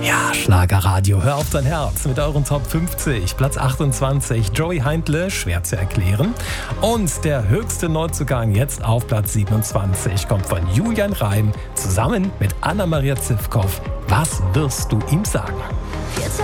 Ja, Schlagerradio, hör auf dein Herz mit euren Top 50. Platz 28, Joey Heindle, schwer zu erklären. Und der höchste Neuzugang jetzt auf Platz 27 kommt von Julian Reim zusammen mit Anna-Maria Zivkow. Was wirst du ihm sagen?